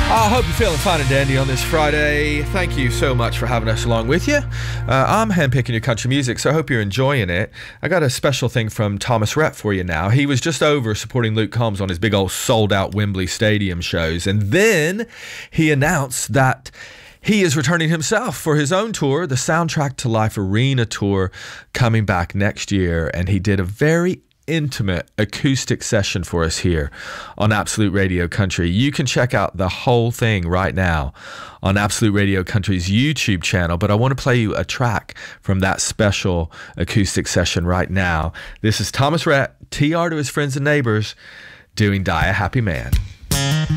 I hope you're feeling fine and dandy on this Friday. Thank you so much for having us along with you. I'm handpicking your country music, so I hope you're enjoying it. I got a special thing from Thomas Rhett for you now. He was just over supporting Luke Combs on his big old sold-out Wembley Stadium shows, and then he announced that he is returning himself for his own tour, the Soundtrack to Life Arena Tour, coming back next year, and he did a very intimate acoustic session for us here on Absolute Radio Country. You can check out the whole thing right now on Absolute Radio Country's YouTube channel, but I want to play you a track from that special acoustic session right now. This is Thomas Rhett, TR to his friends and neighbors, doing Die a Happy Man.